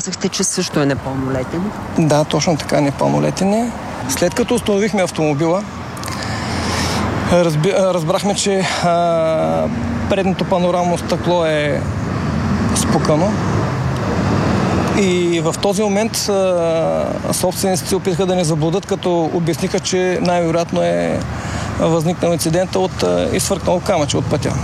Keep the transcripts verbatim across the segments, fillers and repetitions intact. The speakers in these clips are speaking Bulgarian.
казахте, че също е непълнолетен. Да, точно така, непълнолетен е. След като установихме автомобила, разби... разбрахме, че а, предното панорамно стъкло е спукано. И в този момент а, собствениците опитаха да ни заблудят, като обясниха, че най-вероятно е възникнал инцидента от а, изфъркнало камъче от пътя.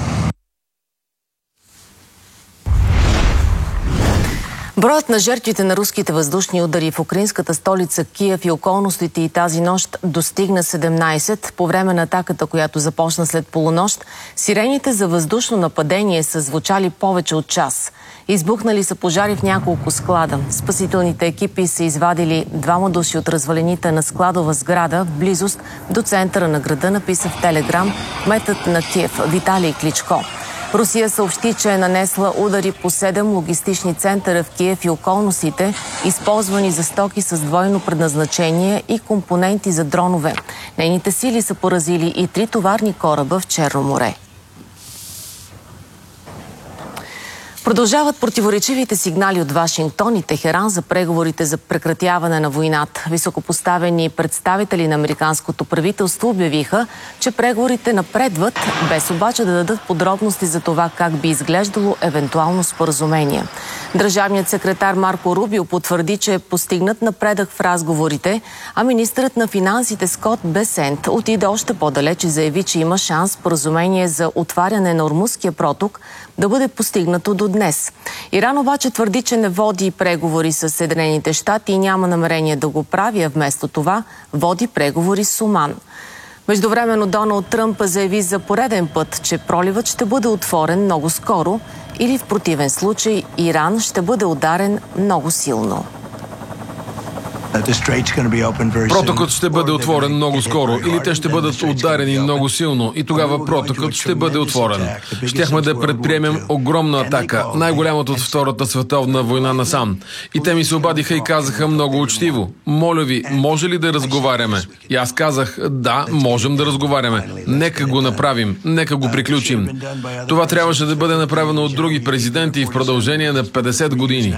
Броят на жертвите на руските въздушни удари в украинската столица Киев и околностите и тази нощ достигна седемнайсет. По време на атаката, която започна след полунощ, сирените за въздушно нападение са звучали повече от час. Избухнали са пожари в няколко склада. Спасителните екипи са извадили двама души от развалените на складова сграда в близост до центъра на града, написа в Телеграм кметът на Киев Виталий Кличко. Русия съобщи, че е нанесла удари по седем логистични центъра в Киев и околностите, използвани за стоки с двойно предназначение и компоненти за дронове. Нейните сили са поразили и три товарни кораба в Черно море. Продължават противоречивите сигнали от Вашингтон и Техеран за преговорите за прекратяване на войната. Високопоставени представители на американското правителство обявиха, че преговорите напредват, без обаче да дадат подробности за това как би изглеждало евентуално споразумение. Държавният секретар Марко Рубио потвърди, че е постигнат напредък в разговорите, а министърът на финансите Скот Бесент отиде още по-далеч и заяви, че има шанс споразумение за отваряне на Ормузския проток да бъде постигнато до днес. Иран обаче твърди, че не води преговори с Съединените щати и няма намерение да го прави, а вместо това води преговори с Оман. Междувременно Доналд Тръмп заяви за пореден път, че проливът ще бъде отворен много скоро или в противен случай Иран ще бъде ударен много силно. Протокът ще бъде отворен много скоро или те ще бъдат ударени много силно и тогава протокът ще бъде отворен. Щяхме да предприемем огромна атака, най-голямата от Втората световна война насам. И те ми се обадиха и казаха много учтиво: моля ви, може ли да разговаряме? И аз казах: да, можем да разговаряме. Нека го направим, нека го приключим. Това трябваше да бъде направено от други президенти в продължение на петдесет години.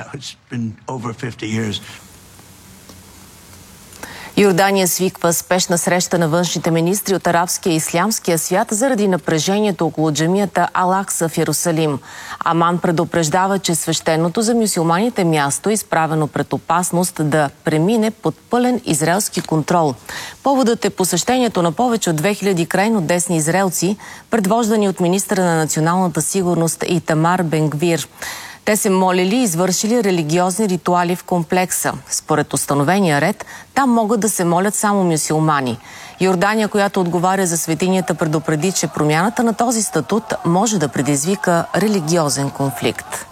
Йордания свиква спешна среща на външните министри от арабския и ислямския свят заради напрежението около джамията Ал-Акса в Йерусалим. Аман предупреждава, че свещеното за мюсюлманите място е изправено пред опасност да премине под пълен израелски контрол. Поводът е посещението на повече от две хиляди крайно десни израелци, предвождани от министъра на националната сигурност Итамар Бен-Гвир. Те се молили и извършили религиозни ритуали в комплекса. Според установения ред, там могат да се молят само мюсюлмани. Йордания, която отговаря за светинята, предупреди, че промяната на този статут може да предизвика религиозен конфликт.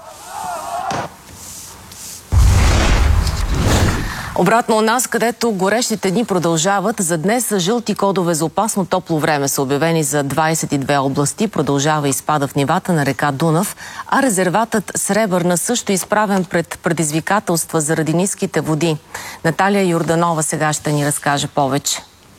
Обратно у нас, където горещите дни продължават, за днес жълти кодове за опасно топло време са обявени за двайсет и две области. Продължава и спада в нивата на река Дунав, а резерватът Сребърна също е изправен пред предизвикателства заради ниските води. Наталия Йорданова сега ще ни разкаже повече.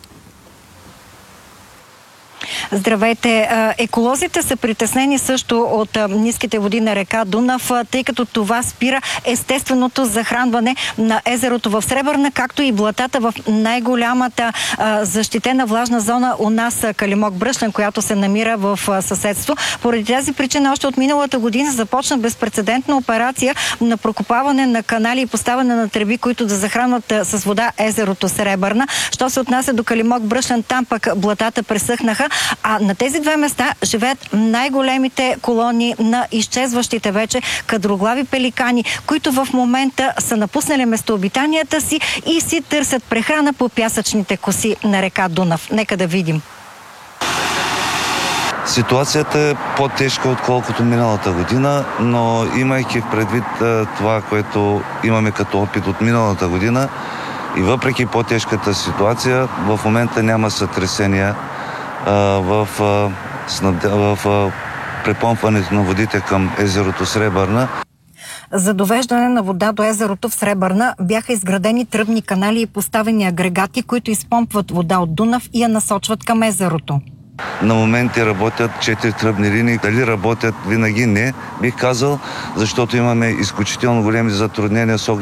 Здравейте! Еколозите са притеснени също от ниските води на река Дунав, тъй като това спира естественото захранване на езерото в Сребърна, както и блатата в най-голямата защитена влажна зона у нас, Калимок Бръшлен, която се намира в съседство. Поради тази причина още от миналата година започна безпрецедентна операция на прокопаване на канали и поставяне на тръби, които да захранват с вода езерото Сребърна. Що се отнася до Калимок Бръшлен, там пък блатата пресъхнаха. А на тези две места живеят най-големите колонии на изчезващите вече кадроглави пеликани, които в момента са напуснали местообитанията си и си търсят прехрана по пясъчните коси на река Дунав. Нека да видим. Ситуацията е по-тежка, отколкото миналата година, но имайки предвид това, което имаме като опит от миналата година, и въпреки по-тежката ситуация, в момента няма сътресения в, в, в препомпването на водите към езерото Сребърна. За довеждане на вода до езерото в Сребърна бяха изградени тръбни канали и поставени агрегати, които изпомпват вода от Дунав и я насочват към езерото. На моменти работят четири тръбни линии. Дали работят? Винаги не, бих казал, защото имаме изключително големи затруднения с